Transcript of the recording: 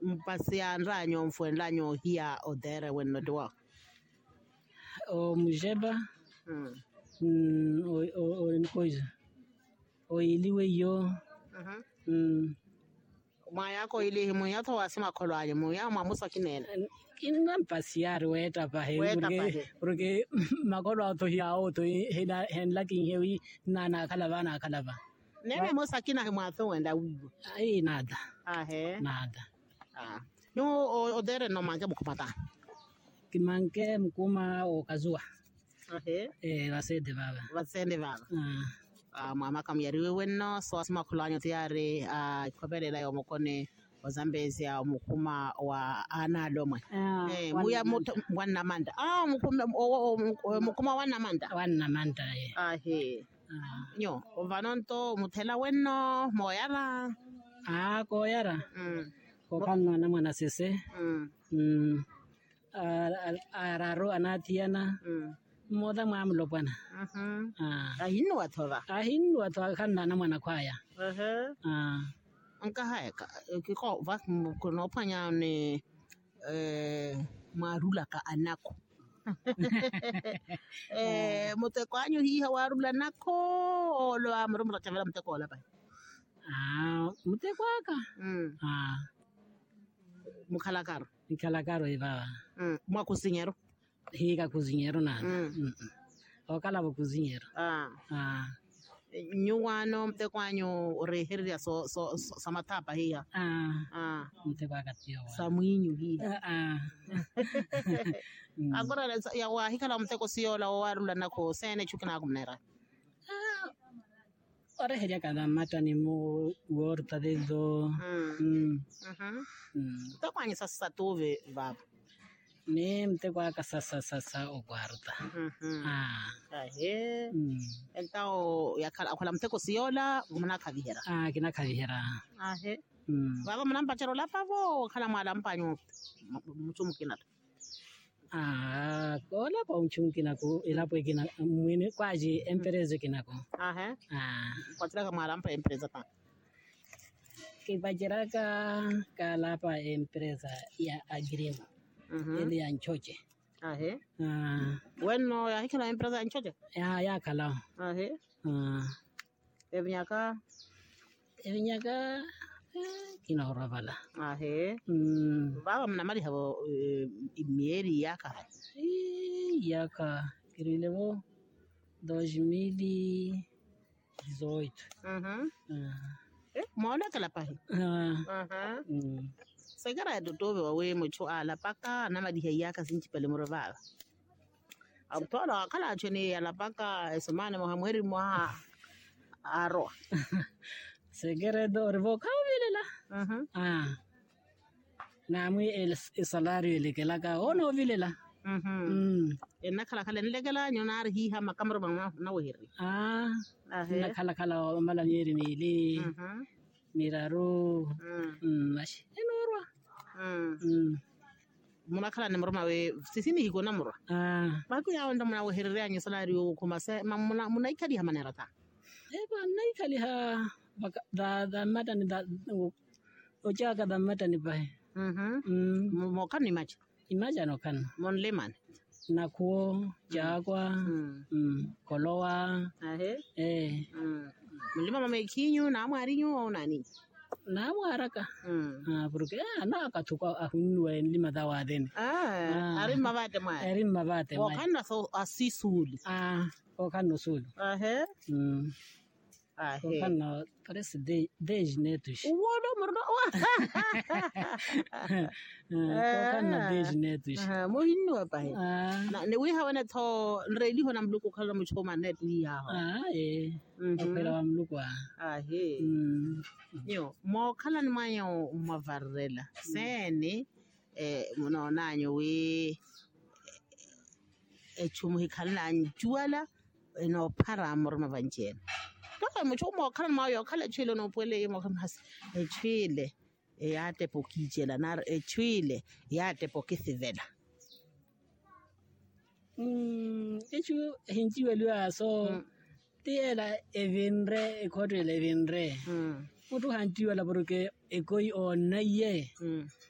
mpasiandra nyo mfuenla nyo hia odere wenno doa o mujeba o coisa o iliwe yo maya ko ile moya to wasema kholwane moya mamusa kinene kinga mpasiari weta pa he porque makolo to ya o to henla kin hewi na kalaba neme musa kina he mwato wenda wigo ai nada nada no odere no manke bukupata kimanke mkuma o kazua vasende baba mama kamyariwe wenno so asima kholwane tiare khobelela yo mokone wazambezi ya mukuma wa analomwe muya wana manda mukuma wana manda nyo vanonto mutela wenno moyara koyara kokanno na mwana sese araro anatiana moda mwamlo bwana ahinu wathoba kanna na mwana kwaya anka haya kiko va kuno panya ne marula ka anako mutekwanyu hi hawarula nako lo amrumra tavela mutekola ba mutekwaka mukhalakaro baba mwa kusinyero higa kuzinyero na okala bo kuzinyero nyuwano mtekwanyu reheria so samatapa hiya mtekwaka tio samwinyu hiya agora ya wahikala mteko siola warula nako sene chukina kumnera oreheria kada matani mo worta dedo mtekwanyu sasa tove baba ne mtekwaka sasa ogwarta então yakala akola mteko siola muna kavihera kina kavihera baba muna mpachero la pavo kala mwala mpanyu mchumukina kola pa unchumukina ko ilapo kina mwene kwaji empresa kinako kwatira kama mwala empresa ta kibajiraka kala pa empresa ya agrimo ele ya nchoche bueno ya hikala empresa ya nchoche ya kala evinyaka kina horabala baba mna mali habo mieri yaka kirilebo 2018 mona kala pahi segara dodobe wawe mucho ala paka na madi yaka sinchi pale murabala abtola kala chene ala paka semana muhamweri mwa aro segere do revoca vilela na mwi el salario lekelaka ono vilela enna kala nlegala nyonar hi ha makamro bang na wehiri na kala mala yeri ni le miraro mashi enorwa muna kala namroma we sisini higo namro ba ku ya wanda muna wehiri ya salario kuma se muna ikadi ha manerata ba nai kali ha da matani da ojaga da matani bai mo kan imaja no kan mon leman nakuo jagwa kolowa mulima mama ikinyu na mwarinyu au nani na mwaraka porque na akatuka ahunwa lima dawadeni arima bate wakana so asisuli wakano sulu wakano parece 10 netos wodo murdo wakano 10 netos mo hinno pa he na ne we hawana to nreli hona mluku khala muchoma net ni ya opera mluku yo mo khala ni mayo mavarela sene mona nyo we chumu hikhala njuala no para morma vanjena toka muchomo khala mayo khala chile no pwele mo khamhas chile yate pokijela na chile yate pokithivela echu hinjiwe lwa so tiela evinre ekodre evinre mutu hanjiwe la porque ekoi onaye